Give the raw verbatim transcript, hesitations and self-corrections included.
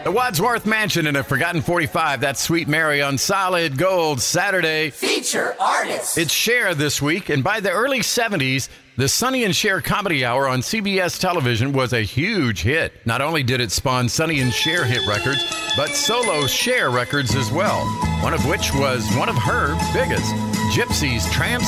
The Wadsworth Mansion in a Forgotten forty-five. That's Sweet Mary on Solid Gold Saturday. Feature artist. It's Cher this week, and by the early seventies, the Sonny and Cher Comedy Hour on C B S television was a huge hit. Not only did it spawn Sonny and Cher hit records, but solo Cher records as well, one of which was one of her biggest, Gypsy's Tramp